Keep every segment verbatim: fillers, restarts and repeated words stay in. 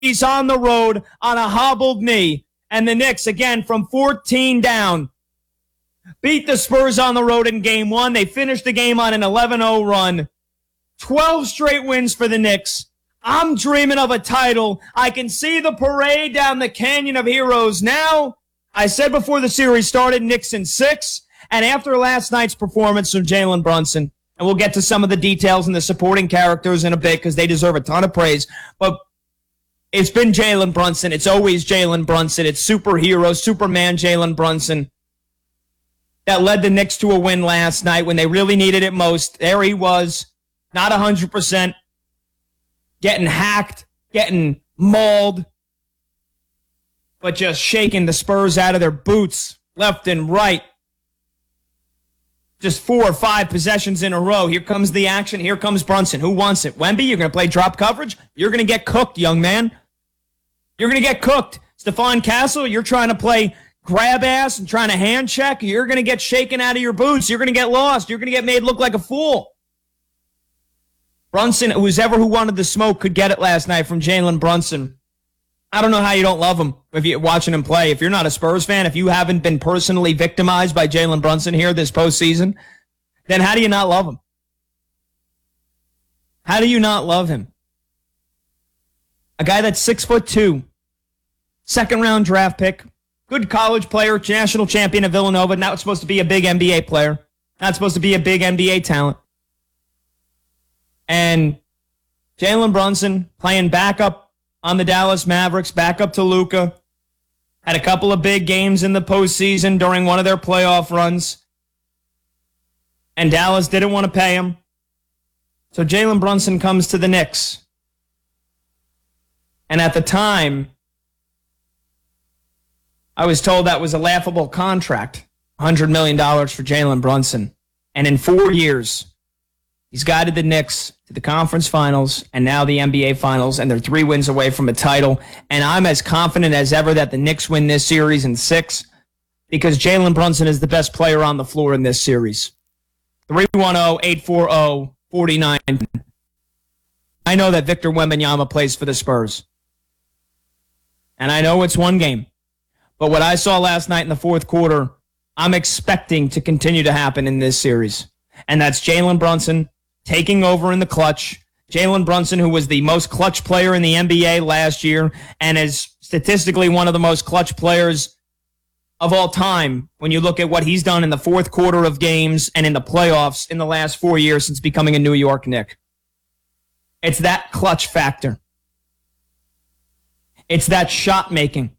He's on the road on a hobbled knee. And the Knicks, again, from fourteen down, beat the Spurs on the road in game one. They finished the game on an eleven oh run. twelve straight wins for the Knicks. I'm dreaming of a title. I can see the parade down the Canyon of Heroes now. I said before the series started, Knicks in six. And after last night's performance from Jalen Brunson, and we'll get to some of the details and the supporting characters in a bit because they deserve a ton of praise, but it's been Jalen Brunson. It's always Jalen Brunson. It's superhero, Superman Jalen Brunson that led the Knicks to a win last night when they really needed it most. There he was, not one hundred percent, getting hacked, getting mauled, but just shaking the Spurs out of their boots left and right. Just four or five possessions in a row. Here comes the action. Here comes Brunson. Who wants it? Wemby, you're going to play drop coverage? You're going to get cooked, young man. You're going to get cooked. Stephon Castle, you're trying to play grab ass and trying to hand check. You're going to get shaken out of your boots. You're going to get lost. You're going to get made look like a fool. Brunson, who's ever who wanted the smoke, could get it last night from Jalen Brunson. I don't know how you don't love him if you're watching him play. If you're not a Spurs fan, if you haven't been personally victimized by Jalen Brunson here this postseason, then how do you not love him? How do you not love him? A guy that's six foot two, second round draft pick, good college player, national champion of Villanova, now it's supposed to be a big N B A player, not supposed to be a big N B A talent. And Jalen Brunson playing backup on the Dallas Mavericks, back up to Luka. Had a couple of big games in the postseason during one of their playoff runs. And Dallas didn't want to pay him. So Jalen Brunson comes to the Knicks. And at the time, I was told that was a laughable contract. one hundred million dollars for Jalen Brunson. And in four years, he's guided the Knicks to the conference finals and now the N B A finals, and they're three wins away from a title. And I'm as confident as ever that the Knicks win this series in six because Jalen Brunson is the best player on the floor in this series. three one zero, eight four zero, four nine. I know that Victor Wembanyama plays for the Spurs. And I know it's one game. But what I saw last night in the fourth quarter, I'm expecting to continue to happen in this series. And that's Jalen Brunson taking over in the clutch. Jalen Brunson, who was the most clutch player in the N B A last year and is statistically one of the most clutch players of all time when you look at what he's done in the fourth quarter of games and in the playoffs in the last four years since becoming a New York Knick. It's that clutch factor. It's that shot making.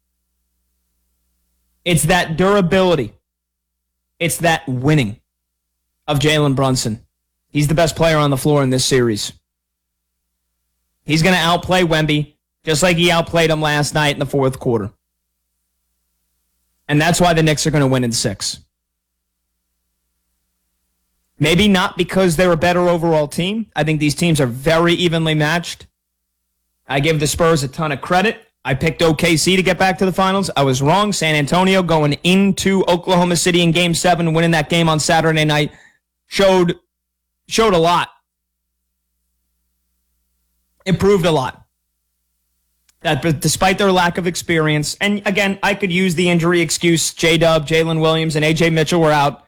It's that durability. It's that winning of Jalen Brunson. He's the best player on the floor in this series. He's going to outplay Wemby just like he outplayed him last night in the fourth quarter. And that's why the Knicks are going to win in six. Maybe not because they're a better overall team. I think these teams are very evenly matched. I give the Spurs a ton of credit. I picked O K C to get back to the finals. I was wrong. San Antonio going into Oklahoma City in Game seven, winning that game on Saturday night, showed, showed a lot. It proved a lot. That despite their lack of experience, and again, I could use the injury excuse, J-Dub, Jalen Williams, and A J Mitchell were out.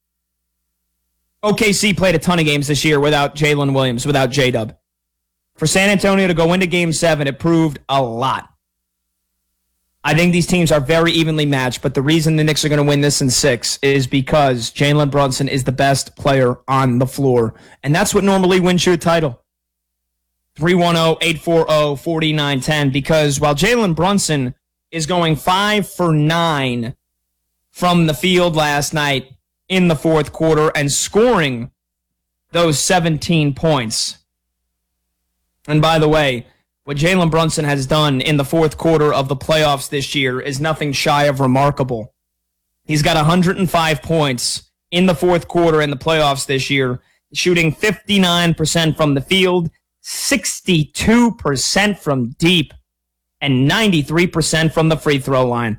O K C played a ton of games this year without Jalen Williams, without J-Dub. For San Antonio to go into Game seven, it proved a lot. I think these teams are very evenly matched, but the reason the Knicks are going to win this in six is because Jalen Brunson is the best player on the floor, and that's what normally wins you a title. three one zero, eight four zero, four nine one zero, because while Jalen Brunson is going five for nine from the field last night in the fourth quarter and scoring those seventeen points. And by the way, what Jalen Brunson has done in the fourth quarter of the playoffs this year is nothing shy of remarkable. He's got one hundred five points in the fourth quarter in the playoffs this year, shooting fifty-nine percent from the field, sixty-two percent from deep, and ninety-three percent from the free throw line.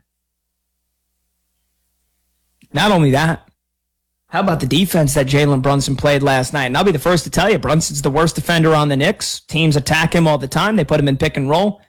Not only that, how about the defense that Jalen Brunson played last night? And I'll be the first to tell you, Brunson's the worst defender on the Knicks. Teams attack him all the time. They put him in pick and roll.